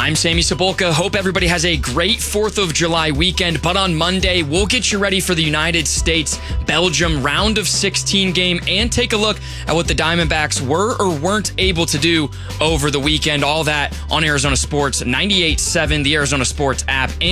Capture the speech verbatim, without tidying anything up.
I'm Sammy Cebulka. Hope everybody has a great fourth of July weekend. But on Monday, we'll get you ready for the United States-Belgium round of sixteen game and take a look at what the Diamondbacks were or weren't able to do over the weekend. All that on Arizona Sports ninety-eight point seven, the Arizona Sports app, and